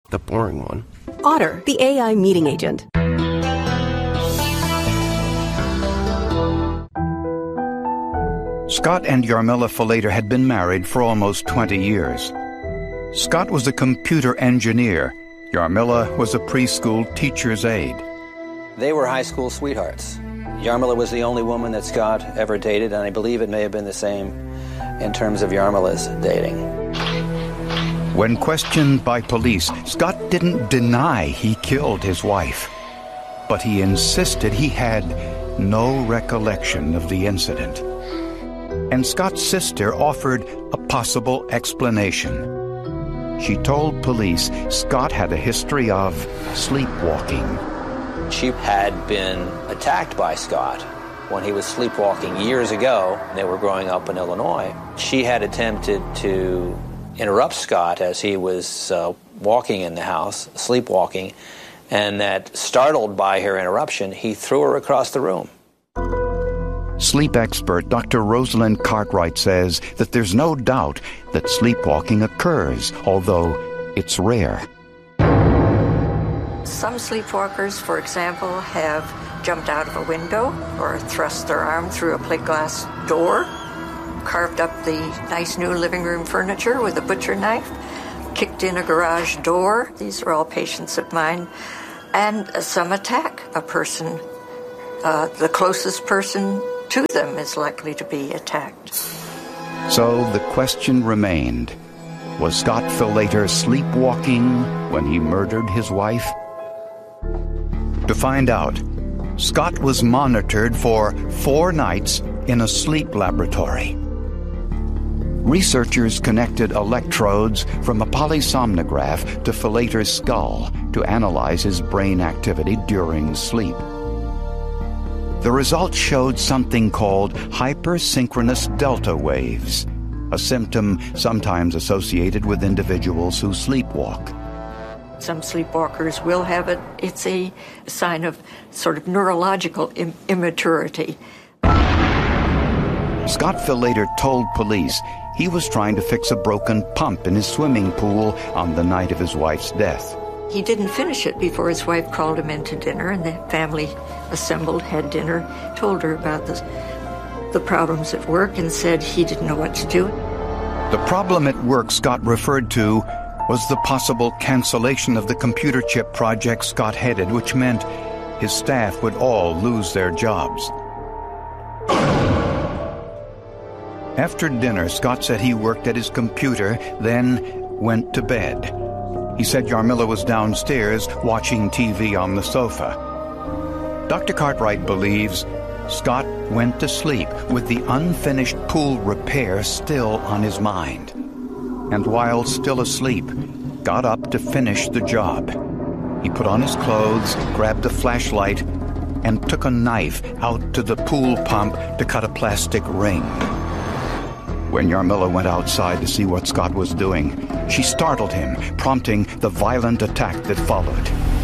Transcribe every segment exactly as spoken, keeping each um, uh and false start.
The boring one. Otter, the A I meeting agent. Scott and Yarmila Falater had been married for almost twenty years. Scott was a computer engineer. Yarmila was a preschool teacher's aide. They were high school sweethearts. Yarmila was the only woman that Scott ever dated, and I believe it may have been the same in terms of Yarmila's dating. When questioned by police, Scott didn't deny he killed his wife, but he insisted he had no recollection of the incident. And Scott's sister offered a possible explanation. She told police Scott had a history of sleepwalking. She had been attacked by Scott when he was sleepwalking years ago. They were growing up in Illinois. She had attempted to interrupt Scott as he was uh, walking in the house, sleepwalking, and that, startled by her interruption, he threw her across the room. Sleep expert Doctor Rosalind Cartwright says that there's no doubt that sleepwalking occurs, although it's rare. Some sleepwalkers, for example, have jumped out of a window or thrust their arm through a plate glass door, carved up the nice new living room furniture with a butcher knife, kicked in a garage door. These are all patients of mine. And some attack a person. Uh, the closest person to them is likely to be attacked. So the question remained, was Scott Falater sleepwalking when he murdered his wife? To find out, Scott was monitored for four nights in a sleep laboratory. Researchers connected electrodes from a polysomnograph to Falater's skull to analyze his brain activity during sleep. The results showed something called hypersynchronous delta waves, a symptom sometimes associated with individuals who sleepwalk. Some sleepwalkers will have it. It's a sign of sort of neurological im- immaturity. Scott Falater told police he was trying to fix a broken pump in his swimming pool on the night of his wife's death. He didn't finish it before his wife called him in to dinner, and the family assembled, had dinner, told her about the, the problems at work, and said he didn't know what to do. The problem at work Scott referred to was the possible cancellation of the computer chip project Scott headed, which meant his staff would all lose their jobs. After dinner, Scott said he worked at his computer, then went to bed. He said Yarmila was downstairs watching T V on the sofa. Doctor Cartwright believes Scott went to sleep with the unfinished pool repair still on his mind. And while still asleep, got up to finish the job. He put on his clothes, grabbed a flashlight, and took a knife out to the pool pump to cut a plastic ring. When Yarmila went outside to see what Scott was doing, she startled him, prompting the violent attack that followed.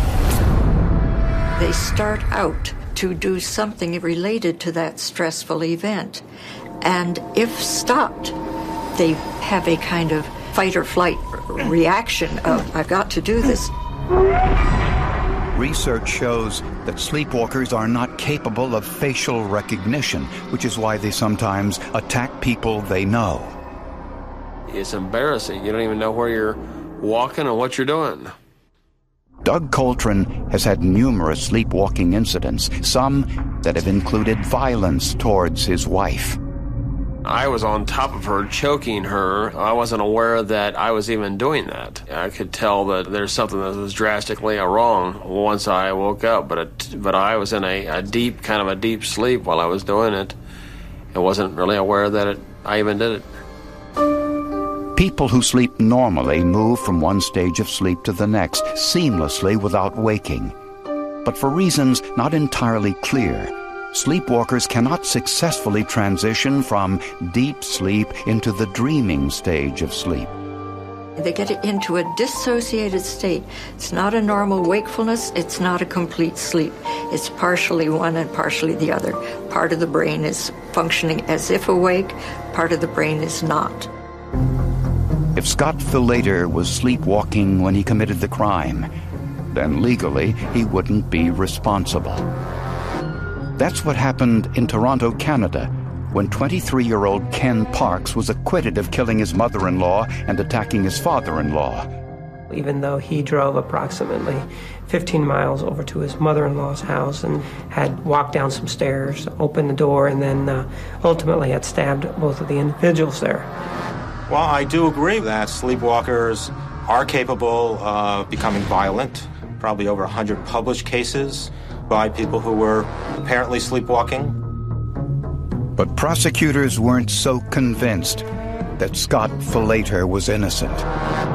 They start out to do something related to that stressful event. And if stopped, they have a kind of fight or flight reaction of, I've got to do this. Research shows that sleepwalkers are not capable of facial recognition, which is why they sometimes attack people they know. It's embarrassing. You don't even know where you're walking or what you're doing. Doug Coltrane has had numerous sleepwalking incidents, some that have included violence towards his wife. I was on top of her, choking her. I wasn't aware that I was even doing that. I could tell that there's something that was drastically wrong once I woke up, but it, but I was in a, a deep, kind of a deep sleep while I was doing it. I wasn't really aware that it, I even did it. People who sleep normally move from one stage of sleep to the next, seamlessly without waking. But for reasons not entirely clear, sleepwalkers cannot successfully transition from deep sleep into the dreaming stage of sleep. They get into a dissociated state. It's not a normal wakefulness. It's not a complete sleep. It's partially one and partially the other. Part of the brain is functioning as if awake. Part of the brain is not. If Scott Filliter was sleepwalking when he committed the crime, then legally he wouldn't be responsible. That's what happened in Toronto, Canada, when twenty-three-year-old Ken Parks was acquitted of killing his mother-in-law and attacking his father-in-law. Even though he drove approximately fifteen miles over to his mother-in-law's house and had walked down some stairs, opened the door, and then uh, ultimately had stabbed both of the individuals there. Well, I do agree that sleepwalkers are capable of becoming violent. Probably over one hundred published cases by people who were apparently sleepwalking. But prosecutors weren't so convinced that Scott Filliter was innocent.